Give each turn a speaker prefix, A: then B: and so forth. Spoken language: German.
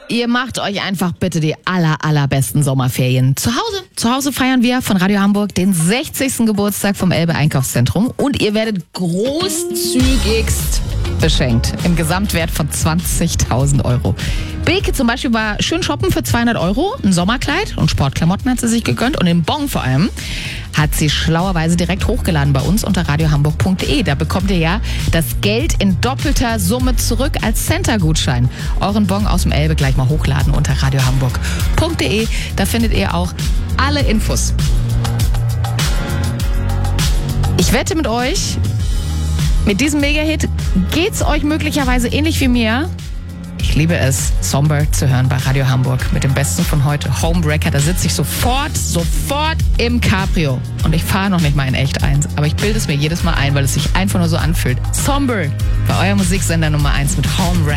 A: Ihr macht euch einfach bitte die allerbesten Sommerferien zu Hause. Zu Hause feiern wir von Radio Hamburg den 60. Geburtstag vom Elbe Einkaufszentrum und ihr werdet großzügigst beschenkt im Gesamtwert von 20.000 Euro. Beke zum Beispiel war schön shoppen für 200 Euro, ein Sommerkleid und Sportklamotten hat sie sich gegönnt und den Bon vor allem hat sie schlauerweise direkt hochgeladen bei uns unter radiohamburg.de. Da bekommt ihr ja das Geld in doppelter Summe zurück als Center-Gutschein. Euren Bon aus dem Elbe gleich mal hochladen unter radiohamburg.de. Da findet ihr auch alle Infos. Ich wette mit euch, mit diesem Mega-Hit geht's euch möglicherweise ähnlich wie mir. Ich liebe es, Somber zu hören bei Radio Hamburg mit dem Besten von heute, Homebreaker. Da sitze ich sofort im Cabrio. Und ich fahre noch nicht mal in echt eins. Aber ich bilde es mir jedes Mal ein, weil es sich einfach nur so anfühlt. Somber bei euer Musiksender Nummer 1 mit Homebreaker.